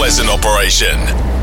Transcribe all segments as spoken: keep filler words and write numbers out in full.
pleasant operation.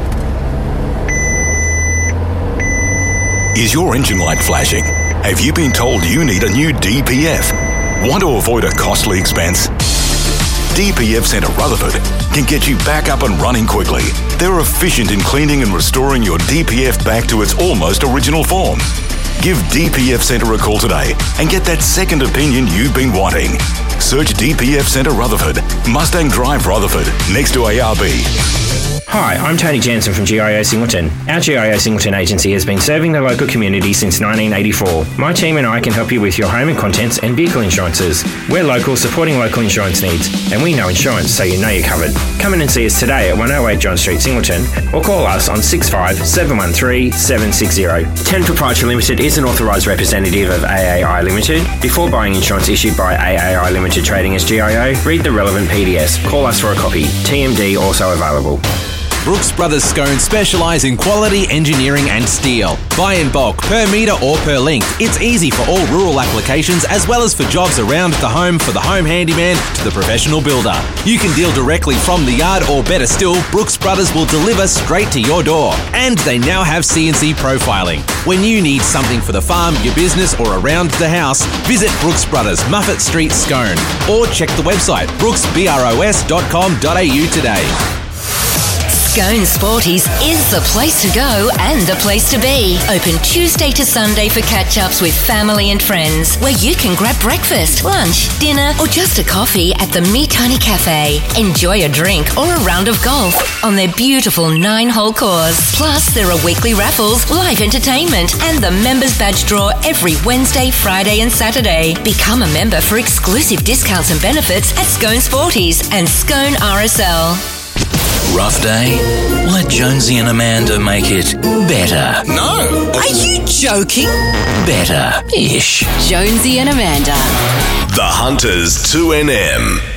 Is your engine light flashing? Have you been told you need a new D P F? Want to avoid a costly expense? D P F Centre Rutherford can get you back up and running quickly. They're efficient in cleaning and restoring your D P F back to its almost original form. Give D P F Centre a call today and get that second opinion you've been wanting. Search D P F Centre Rutherford, Mustang Drive Rutherford, next to A R B. Hi, I'm Tony Jansen from G I O Singleton. Our G I O Singleton agency has been serving the local community since nineteen eighty-four. My team and I can help you with your home and contents and vehicle insurances. We're local, supporting local insurance needs, and we know insurance, so you know you're covered. Come in and see us today at one oh eight John Street, Singleton, or call us on six five seven one three seven six zero. ten Proprietary Limited is an authorised representative of A A I Limited. Before buying insurance issued by A A I Limited trading as G I O, read the relevant P D S. Call us for a copy. T M D also available. Brooks Brothers Scone specialise in quality engineering and steel. Buy in bulk, per metre or per length. It's easy for all rural applications as well as for jobs around the home, for the home handyman to the professional builder. You can deal directly from the yard, or better still, Brooks Brothers will deliver straight to your door. And they now have C N C profiling. When you need something for the farm, your business or around the house, visit Brooks Brothers, Muffet Street, Scone. Or check the website brooks bros dot com dot a u today. Scone Sporties is the place to go and the place to be. Open Tuesday to Sunday for catch-ups with family and friends, where you can grab breakfast, lunch, dinner, or just a coffee at the Me Tiny Cafe. Enjoy a drink or a round of golf on their beautiful nine-hole course. Plus, there are weekly raffles, live entertainment, and the members badge draw every Wednesday, Friday, and Saturday. Become a member for exclusive discounts and benefits at Scone Sporties and Scone R S L. Rough day? Let Jonesy and Amanda make it better. No. Are you joking? Better-ish. Jonesy and Amanda. The Hunters two N M.